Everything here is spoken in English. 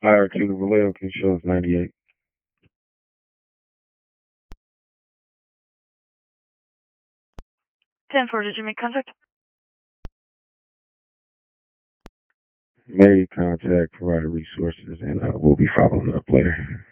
Fire to the Vallejo can show us 98. 10-4, did you make contact? Made contact, provided resources, and we'll be following up later.